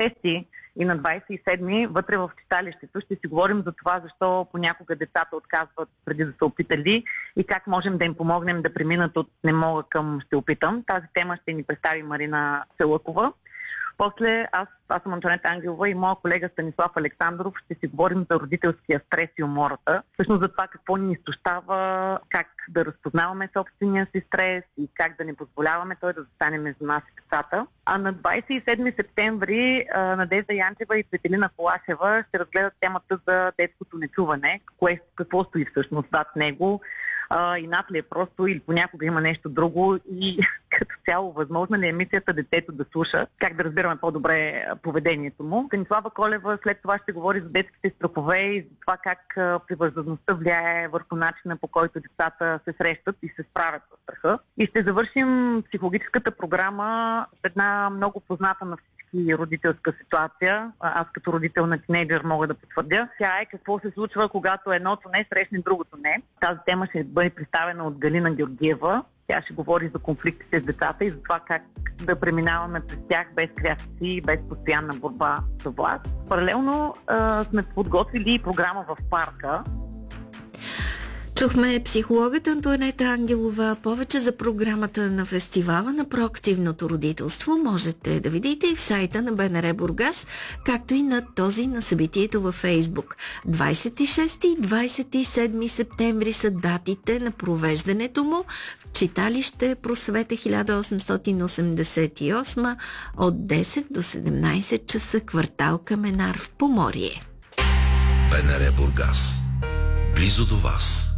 26 и на 27 вътре в читалището ще си говорим за това, защо понякога децата отказват преди да са опитали и как можем да им помогнем да преминат от не мога към ще опитам. Тази тема ще ни представи Марина Селъкова. После аз съм Антонета Ангелова и моя колега Станислав Александров ще си говорим за родителския стрес и умората. Всъщност за това какво ни изтощава, как да разпознаваме собствения си стрес и как да не позволяваме той да застане между нас и децата. А на 27 септември Надежда Янчева и Цветелина Колашева ще разгледат темата за детското нечуване, какво стои всъщност зад него. Инат ли е просто или понякога има нещо друго и като цяло възможно ли е емисията детето да слуша, как да разбираме по-добре поведението му. Станислава Колева след това ще говори за детските страхове и за това как привързаността влияе върху начина, по който децата се срещат и се справят с страха. И ще завършим психологическата програма с една много позната на всички родителска ситуация. Аз като родител на тинейджър мога да потвърдя. Тя е какво се случва, когато едното не срещне другото не. Тази тема ще бъде представена от Галина Георгиева. Тя ще говори за конфликтите с децата и за това как да преминаваме през тях без крясъци и без постоянна борба за власт. Паралелно сме подготвили и програма в парка. Чухме психологът Антонета Ангелова. Повече за програмата на фестивала на проактивното родителство можете да видите и в сайта на БНР Бургас, както и на този на събитието във Фейсбук. 26 и 27 септември са датите на провеждането му в читалище Просвета 1888 от 10 до 17 часа, квартал Каменар в Поморие. БНР Бургас. Близо до вас.